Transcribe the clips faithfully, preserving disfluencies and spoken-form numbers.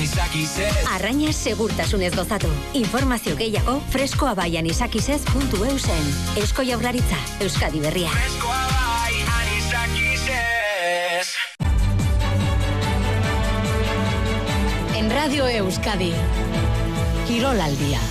anisakizez. Arrainaz segurtasunez gozatu. Informazio gehiago freskoa bai anisakizez puntu eu zen. Eusko Jaurlaritza, Euskadi Berria. Freskoa bai anisakizez. En Radio Euskadi, Kirol al día.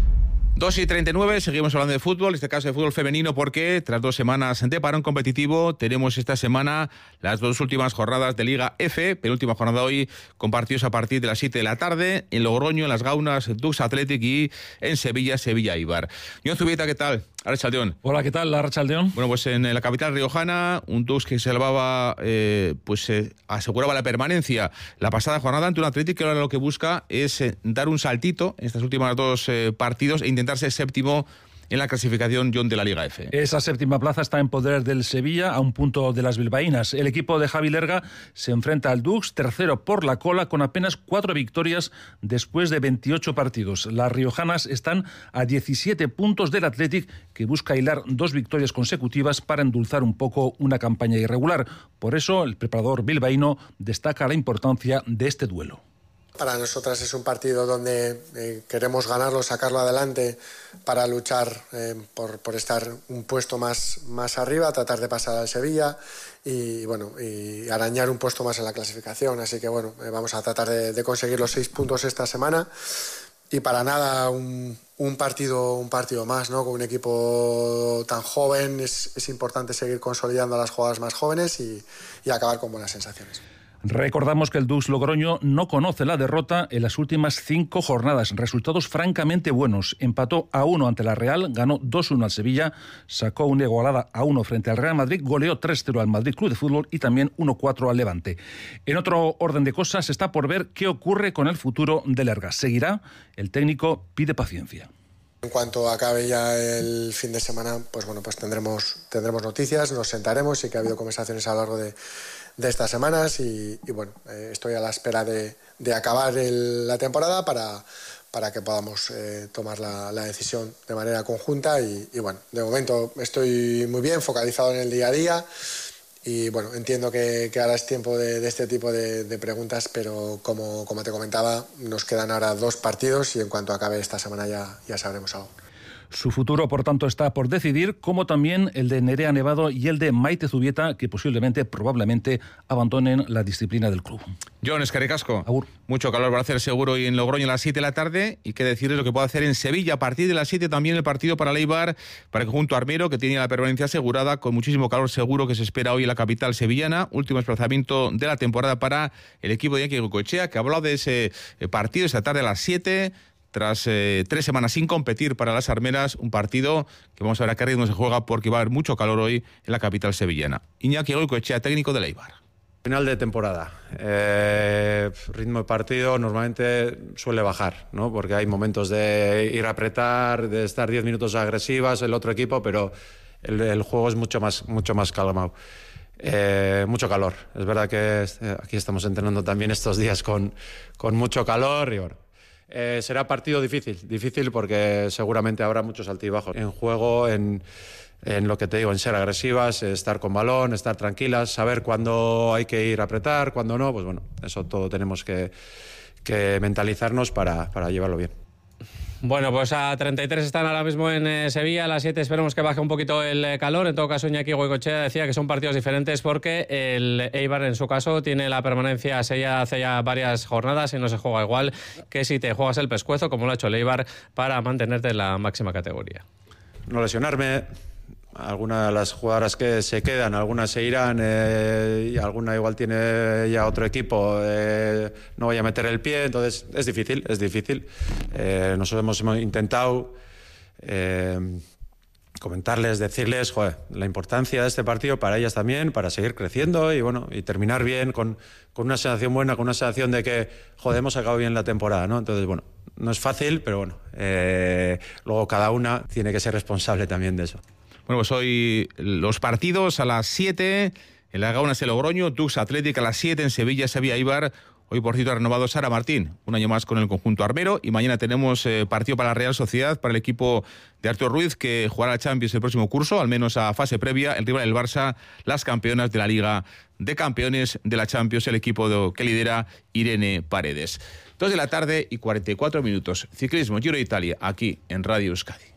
dos y treinta y nueve, seguimos hablando de fútbol, en este caso de fútbol femenino, porque tras dos semanas de parón competitivo, tenemos esta semana las dos últimas jornadas de Liga F, penúltima jornada hoy, con partidos a partir de las siete de la tarde, en Logroño, en Las Gaunas, Dux Athletic, y en Sevilla, Sevilla Eibar. John Zubieta, ¿qué tal? Arratsaldeon. Hola, ¿qué tal? Arratsaldeon. Bueno, pues en la capital riojana, un Dux que salvaba, eh, pues eh, aseguraba la permanencia la pasada jornada ante un Athletic que ahora lo que busca es eh, dar un saltito en estas últimas dos eh, partidos e intentar ser séptimo en la clasificación, John, de la Liga F. Esa séptima plaza está en poder del Sevilla, a un punto de las bilbaínas. El equipo de Javi Lerga se enfrenta al Dux, tercero por la cola, con apenas cuatro victorias después de veintiocho partidos. Las riojanas están a diecisiete puntos del Athletic, que busca hilar dos victorias consecutivas para endulzar un poco una campaña irregular. Por eso, el preparador bilbaíno destaca la importancia de este duelo. Para nosotras es un partido donde eh, queremos ganarlo, sacarlo adelante para luchar eh, por, por estar un puesto más, más arriba, tratar de pasar al Sevilla y, bueno, y arañar un puesto más en la clasificación. Así que bueno, eh, vamos a tratar de, de conseguir los seis puntos esta semana y para nada un, un, partido, un partido más, ¿no? Con un equipo tan joven es, es importante seguir consolidando a las jugadoras más jóvenes y, y acabar con buenas sensaciones. Recordamos que el Dux Logroño no conoce la derrota en las últimas cinco jornadas. Resultados francamente buenos. Empató a uno ante la Real, ganó dos uno al Sevilla, sacó una igualada a uno frente al Real Madrid, goleó tres cero al Madrid Club de Fútbol y también uno cuatro al Levante. En otro orden de cosas, está por ver qué ocurre con el futuro de Lerga. ¿Seguirá? El técnico pide paciencia. En cuanto acabe ya el fin de semana, pues bueno, pues tendremos, tendremos noticias, nos sentaremos y que ha habido conversaciones a lo largo de, de estas semanas y, y bueno, eh, estoy a la espera de, de acabar el, la temporada para, para que podamos eh, tomar la, la decisión de manera conjunta y, y bueno, de momento estoy muy bien focalizado en el día a día. Y bueno, entiendo que, que ahora es tiempo de, de este tipo de, de preguntas, pero como, como te comentaba, nos quedan ahora dos partidos y en cuanto acabe esta semana ya, ya sabremos algo. Su futuro, por tanto, está por decidir, como también el de Nerea Nevado y el de Maite Zubieta, que posiblemente, probablemente, abandonen la disciplina del club. John, eskerrik asko. Agur. Mucho calor va a hacer seguro hoy en Logroño a las siete de la tarde, y qué decirles lo que puede hacer en Sevilla a partir de las siete, también el partido para el Eibar, para el conjunto armero, que tiene la permanencia asegurada, con muchísimo calor seguro que se espera hoy en la capital sevillana. Último desplazamiento de la temporada para el equipo de Iñaki Goicoechea, que ha hablado de ese partido esta tarde a las siete. Tras eh, tres semanas sin competir para las armeras, un partido que vamos a ver a qué ritmo se juega porque va a haber mucho calor hoy en la capital sevillana. Iñaki Goicoechea, técnico del Eibar. Final de temporada. Eh, ritmo de partido normalmente suele bajar, ¿no? Porque hay momentos de ir a apretar, de estar diez minutos agresivas el otro equipo, pero el, el juego es mucho más, mucho más calmado. Eh, mucho calor. Es verdad que aquí estamos entrenando también estos días con, con mucho calor y bueno. Eh, será partido difícil, difícil porque seguramente habrá muchos altibajos en juego, en, en lo que te digo, en ser agresivas, estar con balón, estar tranquilas, saber cuándo hay que ir a apretar, cuándo no, pues bueno, eso todo tenemos que, que mentalizarnos para, para llevarlo bien. Bueno, pues a treinta y tres están ahora mismo en eh, Sevilla, a las siete esperemos que baje un poquito el eh, calor. En todo caso, Iñaki Goicoechea decía que son partidos diferentes porque el Eibar, en su caso, tiene la permanencia sella hace ya varias jornadas y no se juega igual que si te juegas el pescuezo, como lo ha hecho el Eibar, para mantenerte en la máxima categoría. No lesionarme. Algunas de las jugadoras que se quedan, algunas se irán eh, y alguna igual tiene ya otro equipo, eh, no voy a meter el pie, entonces es difícil, es difícil. Eh, nosotros hemos intentado eh, comentarles, decirles, joder, la importancia de este partido para ellas también, para seguir creciendo y bueno, y terminar bien con, con una sensación buena, con una sensación de que, joder, hemos acabado bien la temporada, ¿no? Entonces, bueno, no es fácil, pero bueno, eh, luego cada una tiene que ser responsable también de eso. Bueno, pues hoy los partidos a las siete, en Las Gaunas de Logroño, Dux Athletic a las siete, en Sevilla, Sevilla Eibar. Hoy, por cierto, ha renovado Sara Martín, un año más con el conjunto armero, y mañana tenemos eh, partido para la Real Sociedad, para el equipo de Arturo Ruiz, que jugará a Champions el próximo curso, al menos a fase previa. El rival del Barça, las campeonas de la Liga de Campeones de la Champions, el equipo de, que lidera Irene Paredes. Dos de la tarde y cuarenta y cuatro minutos. Ciclismo, Giro de Italia, aquí en Radio Euskadi.